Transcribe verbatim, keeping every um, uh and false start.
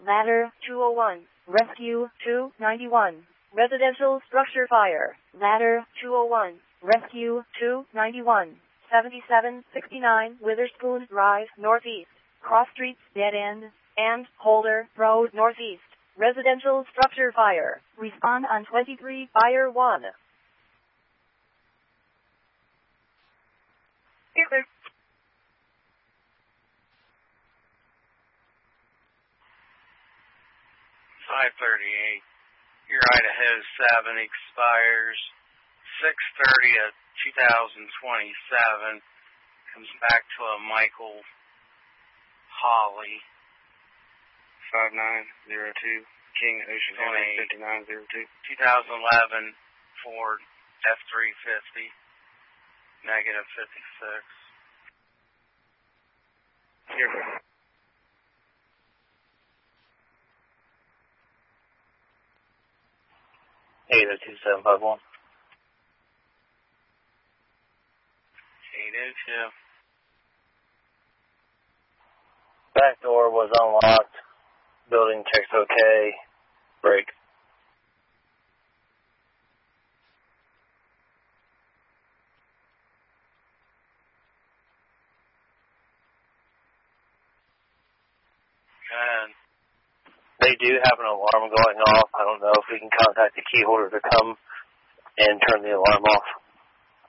Ladder two oh one. Rescue two ninety-one. Residential structure fire. Ladder two oh one. Rescue two ninety-one. seventy-seven sixty-nine Witherspoon Drive, Northeast. Cross Streets, Dead End, and Holder Road, Northeast. Residential structure fire. Respond on twenty-three Fire one. Here. five thirty-eight. Your Idaho seven expires six thirty of two thousand twenty-seven. Comes back to a Michael Holly. five nine zero two. King Ocean County fifty-nine zero two. twenty eleven Ford F three fifty. Negative fifty-six. Here. eight oh two seven five one. eight oh two. Back door was unlocked. Building checks okay. Break. Good. They do have an alarm going off. I don't know if we can contact the key holder to come and turn the alarm off.